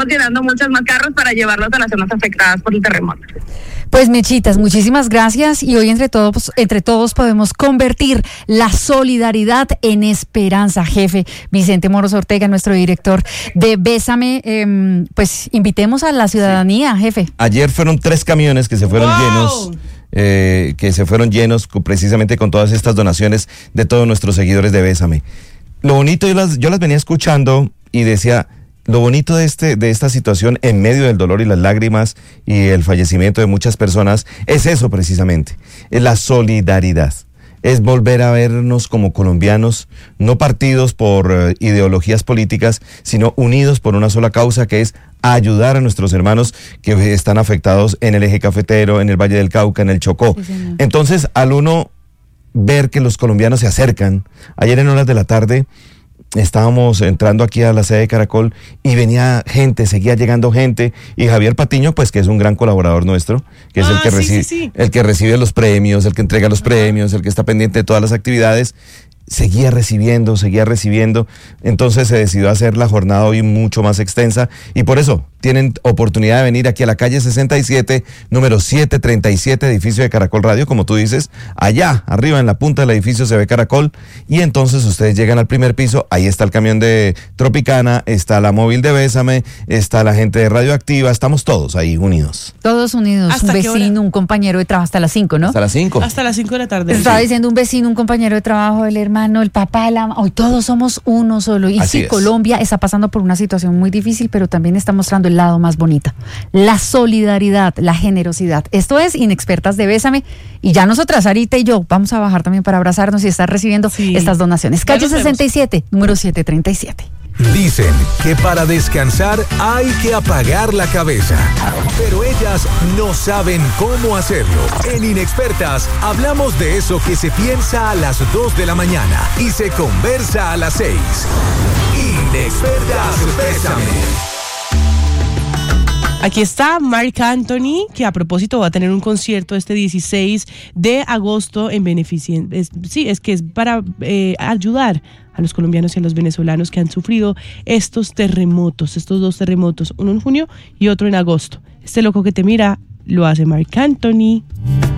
seguiremos llenando muchos más carros para llevarlos a las zonas afectadas por el terremoto. Pues Mechitas, muchísimas gracias, y hoy entre todos podemos convertir la solidaridad en esperanza. Jefe Vicente Moros Ortega, nuestro director de Bésame, pues invitemos a la ciudadanía, jefe. Ayer fueron 3 camiones que se fueron llenos, precisamente con todas estas donaciones de todos nuestros seguidores de Bésame. Lo bonito, yo las venía escuchando y decía, lo bonito de esta situación, en medio del dolor y las lágrimas y el fallecimiento de muchas personas, es eso precisamente, es la solidaridad. Es volver a vernos como colombianos, no partidos por ideologías políticas, sino unidos por una sola causa, que es ayudar a nuestros hermanos que están afectados en el eje cafetero, en el Valle del Cauca, en el Chocó. Sí, entonces, al uno ver que los colombianos se acercan, ayer en horas de la tarde, estábamos entrando aquí a la sede de Caracol y venía gente, seguía llegando gente, y Javier Patiño, pues que es un gran colaborador nuestro, que es el que el que recibe los premios, el que entrega los premios, el que está pendiente de todas las actividades, seguía recibiendo, entonces se decidió hacer la jornada hoy mucho más extensa, y por eso tienen oportunidad de venir aquí a la calle 67, número 737, edificio de Caracol Radio, como tú dices, allá arriba en la punta del edificio se ve Caracol, y entonces ustedes llegan al primer piso, ahí está el camión de Tropicana, está la móvil de Bésame, está la gente de Radioactiva, estamos todos ahí unidos. Todos unidos, un vecino, un compañero de trabajo, hasta las 5, ¿no? Hasta las 5. Hasta las 5 de la tarde. Estaba diciendo un vecino, un compañero de trabajo, el hermano, el papá, la mamá, hoy todos somos uno solo, y sí, Colombia está pasando por una situación muy difícil, pero también está mostrando el lado más bonito, la solidaridad, la generosidad. Esto es Inexpertas de Bésame, y ya nosotras, Sarita y yo, vamos a bajar también para abrazarnos y estar recibiendo estas donaciones. Calle 67, número 737. Dicen que para descansar hay que apagar la cabeza, pero ellas no saben cómo hacerlo. En Inexpertas hablamos de eso que se piensa a las 2 de la mañana y se conversa a las 6. Inexpertas Bésame. Aquí está Marc Anthony, que a propósito va a tener un concierto este 16 de agosto en beneficio. Es para ayudar a los colombianos y a los venezolanos que han sufrido estos 2 terremotos, uno en junio y otro en agosto. Este loco que te mira lo hace Marc Anthony.